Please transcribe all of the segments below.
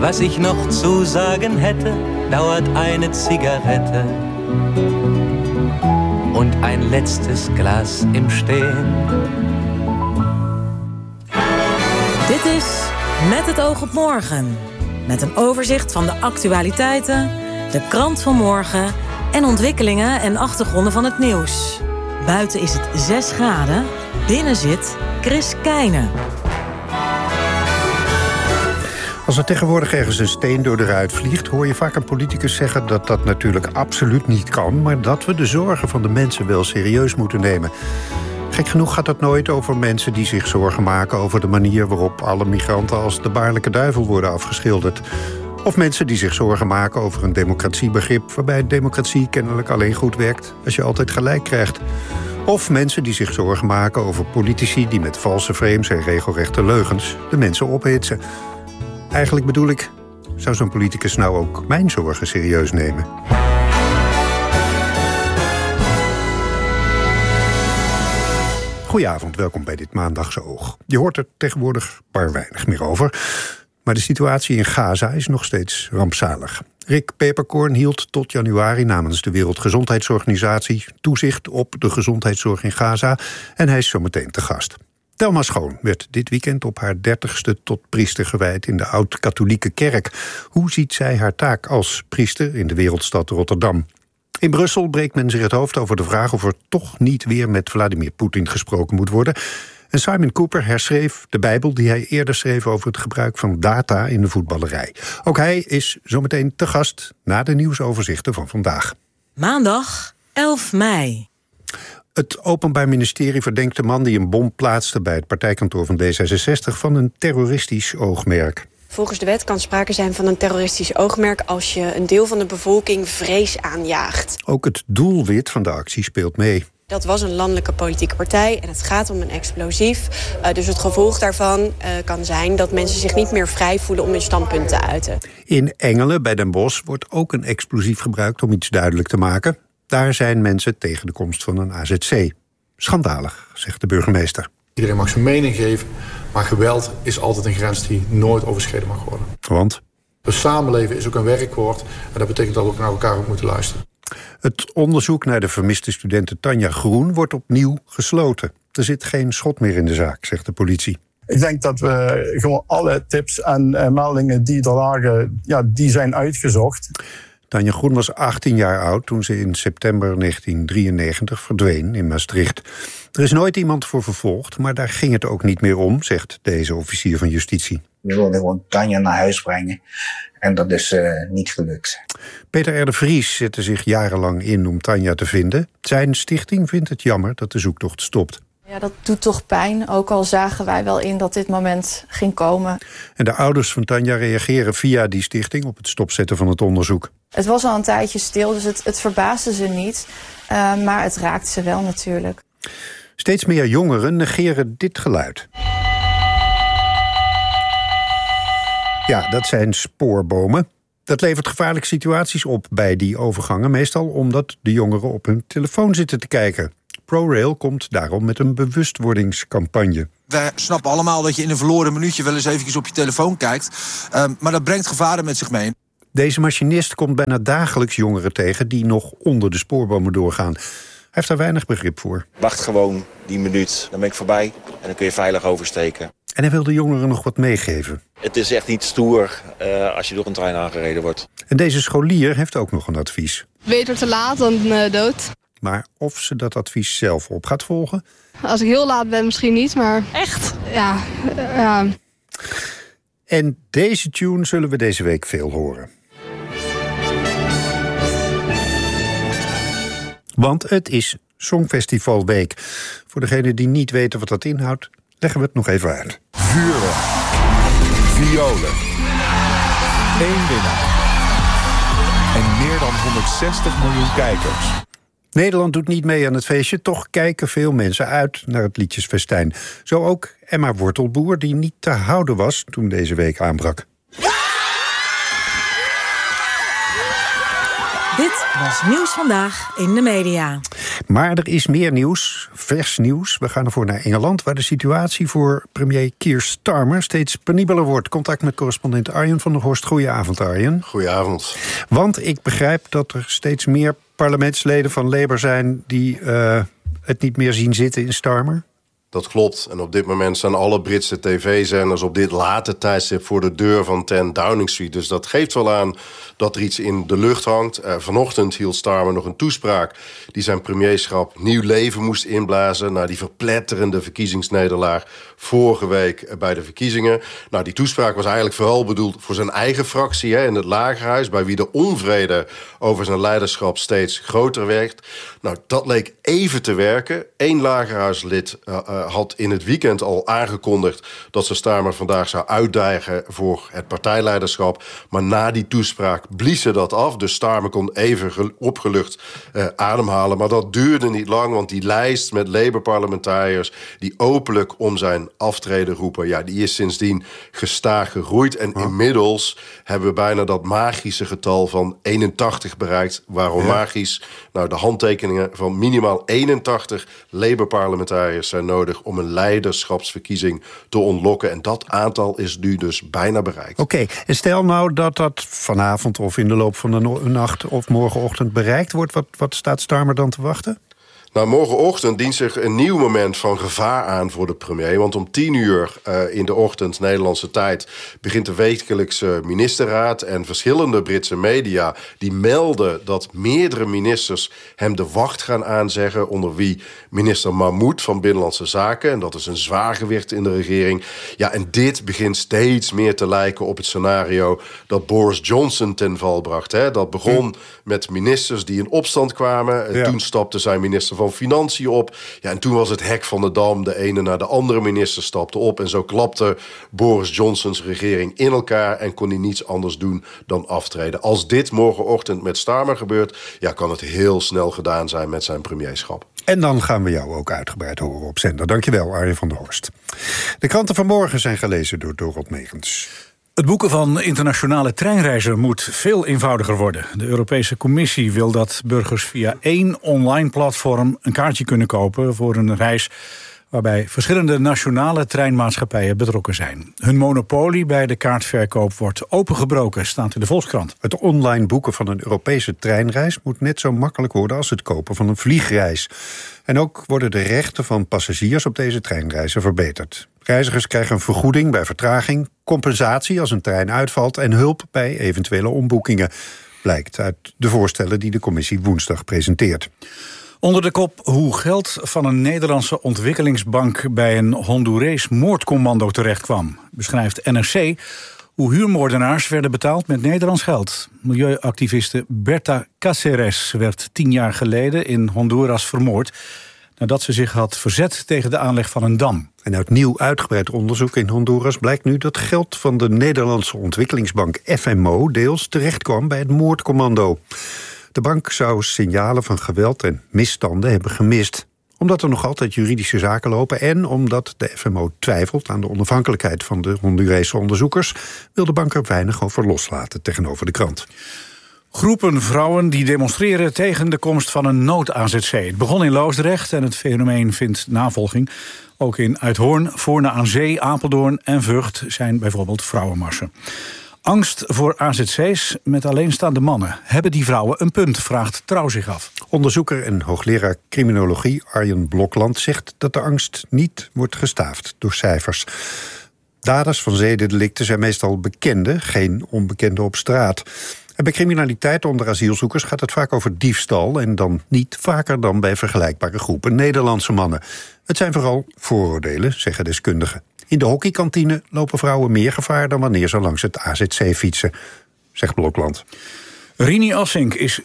Was ich noch zu sagen hätte, dauert eine Zigarette und ein letztes Glas im Stehen. Dit is Met het oog op morgen. Met een overzicht van de actualiteiten, de krant van morgen en ontwikkelingen en achtergronden van het nieuws. Buiten is het 6 graden, binnen zit Chris Keijne. Als er tegenwoordig ergens een steen door de ruit vliegt, hoor je vaak een politicus zeggen dat dat natuurlijk absoluut niet kan, maar dat we de zorgen van de mensen wel serieus moeten nemen. Gek genoeg gaat het nooit over mensen die zich zorgen maken over de manier waarop alle migranten als de baarlijke duivel worden afgeschilderd. Of mensen die zich zorgen maken over een democratiebegrip waarbij democratie kennelijk alleen goed werkt als je altijd gelijk krijgt. Of mensen die zich zorgen maken over politici die met valse frames en regelrechte leugens de mensen ophitsen. Eigenlijk bedoel ik, zou zo'n politicus nou ook mijn zorgen serieus nemen? Goedenavond, welkom bij dit Maandagse Oog. Je hoort er tegenwoordig maar weinig meer over. Maar de situatie in Gaza is nog steeds rampzalig. Rick Peperkorn hield tot januari namens de Wereldgezondheidsorganisatie toezicht op de gezondheidszorg in Gaza en hij is zo meteen te gast. Thelma Schoon werd dit weekend op haar 30ste tot priester gewijd in de oud-katholieke kerk. Hoe ziet zij haar taak als priester in de wereldstad Rotterdam? In Brussel breekt men zich het hoofd over de vraag of er toch niet weer met Vladimir Poetin gesproken moet worden. En Simon Cooper herschreef de Bijbel die hij eerder schreef over het gebruik van data in de voetballerij. Ook hij is zometeen te gast na de nieuwsoverzichten van vandaag. Maandag 11 mei. Het Openbaar Ministerie verdenkt de man die een bom plaatste bij het partijkantoor van D66 van een terroristisch oogmerk. Volgens de wet kan sprake zijn van een terroristisch oogmerk als je een deel van de bevolking vrees aanjaagt. Ook het doelwit van de actie speelt mee. Dat was een landelijke politieke partij en het gaat om een explosief. Dus het gevolg daarvan kan zijn dat mensen zich niet meer vrij voelen om hun standpunt te uiten. In Engelen bij Den Bosch wordt ook een explosief gebruikt om iets duidelijk te maken. Daar zijn mensen tegen de komst van een AZC. Schandalig, zegt de burgemeester. Iedereen mag zijn mening geven, maar geweld is altijd een grens die nooit overschreden mag worden. Want? Het samenleven is ook een werkwoord en dat betekent dat we ook naar elkaar ook moeten luisteren. Het onderzoek naar de vermiste studente Tanja Groen wordt opnieuw gesloten. Er zit geen schot meer in de zaak, zegt de politie. Ik denk dat we gewoon alle tips en meldingen die er lagen, die zijn uitgezocht. Tanja Groen was 18 jaar oud toen ze in september 1993 verdween in Maastricht. Er is nooit iemand voor vervolgd, maar daar ging het ook niet meer om, zegt deze officier van justitie. We wilden gewoon Tanja naar huis brengen en dat is niet gelukt. Peter R. de Vries zette zich jarenlang in om Tanja te vinden. Zijn stichting vindt het jammer dat de zoektocht stopt. Ja, dat doet toch pijn, ook al zagen wij wel in dat dit moment ging komen. En de ouders van Tanja reageren via die stichting op het stopzetten van het onderzoek. Het was al een tijdje stil, dus het verbaasde ze niet. Maar het raakte ze wel natuurlijk. Steeds meer jongeren negeren dit geluid. Ja, dat zijn spoorbomen. Dat levert gevaarlijke situaties op bij die overgangen. Meestal omdat de jongeren op hun telefoon zitten te kijken. ProRail komt daarom met een bewustwordingscampagne. Wij snappen allemaal dat je in een verloren minuutje wel eens eventjes op je telefoon kijkt. Maar dat brengt gevaren met zich mee. Deze machinist komt bijna dagelijks jongeren tegen die nog onder de spoorbomen doorgaan. Hij heeft daar weinig begrip voor. Wacht gewoon die minuut, dan ben ik voorbij en dan kun je veilig oversteken. En hij wil de jongeren nog wat meegeven. Het is echt niet stoer als je door een trein aangereden wordt. En deze scholier heeft ook nog een advies. Beter te laat dan dood. Maar of ze dat advies zelf op gaat volgen? Als ik heel laat ben misschien niet, maar echt, ja. En deze tune zullen we deze week veel horen. Want het is Songfestivalweek. Voor degenen die niet weten wat dat inhoudt, leggen we het nog even uit. Vuurwerk, violen, 1 winnaar en meer dan 160 miljoen kijkers. Nederland doet niet mee aan het feestje, toch kijken veel mensen uit naar het liedjesfestijn. Zo ook Emma Wortelboer, die niet te houden was toen deze week aanbrak. Dit was Nieuws Vandaag in de media. Maar er is meer nieuws, vers nieuws. We gaan ervoor naar Engeland, waar de situatie voor premier Keir Starmer steeds penibeler wordt. Contact met correspondent Arjen van der Horst. Goedenavond, Arjen. Goedenavond. Want ik begrijp dat er steeds meer parlementsleden van Labour zijn die het niet meer zien zitten in Starmer. Dat klopt. En op dit moment staan alle Britse tv-zenders op dit late tijdstip voor de deur van 10 Downing Street. Dus dat geeft wel aan dat er iets in de lucht hangt. Vanochtend hield Starmer nog een toespraak die zijn premierschap nieuw leven moest inblazen na die verpletterende verkiezingsnederlaag vorige week bij de verkiezingen. Nou, die toespraak was eigenlijk vooral bedoeld voor zijn eigen fractie in het Lagerhuis, bij wie de onvrede over zijn leiderschap steeds groter werd. Nou, dat leek even te werken. 1 Lagerhuislid had in het weekend al aangekondigd dat ze Starmer vandaag zou uitdagen voor het partijleiderschap. Maar na die toespraak blies ze dat af. Dus Starmer kon even opgelucht ademhalen. Maar dat duurde niet lang, want die lijst met Labour-parlementariërs die openlijk om zijn aftreden roepen, ja, die is sindsdien gestaag gegroeid. En inmiddels hebben we bijna dat magische getal van 81 bereikt. Waarom magisch? Nou, de handtekeningen van minimaal 81 Labour-parlementariërs zijn nodig om een leiderschapsverkiezing te ontlokken. En dat aantal is nu dus bijna bereikt. Oké, en stel nou dat dat vanavond of in de loop van de nacht of morgenochtend bereikt wordt. Wat staat Starmer dan te wachten? Nou, morgenochtend dient zich een nieuw moment van gevaar aan voor de premier. Want om 10 uur in de ochtend, Nederlandse tijd, begint de wekelijkse ministerraad. En verschillende Britse media die melden dat meerdere ministers hem de wacht gaan aanzeggen. Onder wie minister Mahmoud van Binnenlandse Zaken. En dat is een zwaargewicht in de regering. Ja, en dit begint steeds meer te lijken op het scenario dat Boris Johnson ten val bracht. Dat begon met ministers die in opstand kwamen. Toen stapte zijn minister van Financiën op. Ja, en toen was het hek van de dam. De ene naar de andere minister stapte op. En zo klapte Boris Johnsons regering in elkaar en kon hij niets anders doen dan aftreden. Als dit morgenochtend met Starmer gebeurt, ja, kan het heel snel gedaan zijn met zijn premierschap. En dan gaan we jou ook uitgebreid horen op zender. Dankjewel, Arjen van der Horst. De kranten van morgen zijn gelezen door Dorot Megens. Het boeken van internationale treinreizen moet veel eenvoudiger worden. De Europese Commissie wil dat burgers via 1 online platform een kaartje kunnen kopen voor een reis waarbij verschillende nationale treinmaatschappijen betrokken zijn. Hun monopolie bij de kaartverkoop wordt opengebroken, staat in de Volkskrant. Het online boeken van een Europese treinreis moet net zo makkelijk worden als het kopen van een vliegreis. En ook worden de rechten van passagiers op deze treinreizen verbeterd. Reizigers krijgen een vergoeding bij vertraging, compensatie als een trein uitvalt en hulp bij eventuele omboekingen. Blijkt uit de voorstellen die de commissie woensdag presenteert. Onder de kop hoe geld van een Nederlandse ontwikkelingsbank bij een Hondurees moordcommando terechtkwam, beschrijft NRC hoe huurmoordenaars werden betaald met Nederlands geld. Milieuactiviste Berta Cáceres werd 10 jaar geleden in Honduras vermoord nadat ze zich had verzet tegen de aanleg van een dam. En uit nieuw uitgebreid onderzoek in Honduras blijkt nu dat geld van de Nederlandse ontwikkelingsbank FMO deels terechtkwam bij het moordcommando. De bank zou signalen van geweld en misstanden hebben gemist. Omdat er nog altijd juridische zaken lopen en omdat de FMO twijfelt aan de onafhankelijkheid van de Hondurese onderzoekers, wil de bank er weinig over loslaten tegenover de krant. Groepen vrouwen die demonstreren tegen de komst van een nood-AZC. Het begon in Loosdrecht en het fenomeen vindt navolging. Ook in Uithoorn, Voorne aan Zee, Apeldoorn en Vught zijn bijvoorbeeld vrouwenmarsen. Angst voor AZC's met alleenstaande mannen. Hebben die vrouwen een punt, vraagt Trouw zich af. Onderzoeker en hoogleraar criminologie Arjen Blokland zegt dat de angst niet wordt gestaafd door cijfers. Daders van zedendelicten zijn meestal bekenden, geen onbekenden op straat. En bij criminaliteit onder asielzoekers gaat het vaak over diefstal en dan niet vaker dan bij vergelijkbare groepen Nederlandse mannen. Het zijn vooral vooroordelen, zeggen deskundigen. In de hockeykantine lopen vrouwen meer gevaar dan wanneer ze langs het AZC fietsen, zegt Blokland. Rini Assink is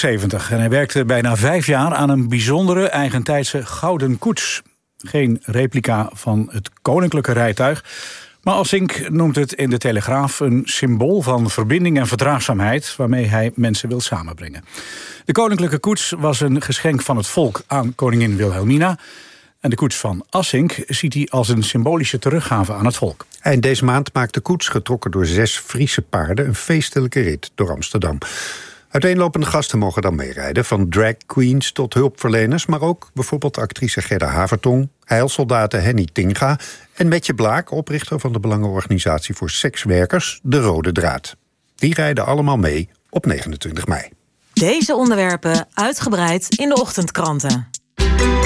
77 en hij werkte bijna 5 jaar aan een bijzondere eigentijdse gouden koets. Geen replica van het koninklijke rijtuig, maar Assink noemt het in de Telegraaf een symbool van verbinding en verdraagzaamheid waarmee hij mensen wil samenbrengen. De koninklijke koets was een geschenk van het volk aan koningin Wilhelmina. En de koets van Assink ziet hij als een symbolische teruggave aan het volk. Eind deze maand maakt de koets, getrokken door 6 Friese paarden, een feestelijke rit door Amsterdam. Uiteenlopende gasten mogen dan meerijden, van drag queens tot hulpverleners, maar ook bijvoorbeeld actrice Gerda Havertong, heilsoldaten Henny Tinga en Metje Blaak, oprichter van de belangenorganisatie voor sekswerkers, De Rode Draad. Die rijden allemaal mee op 29 mei. Deze onderwerpen uitgebreid in de ochtendkranten.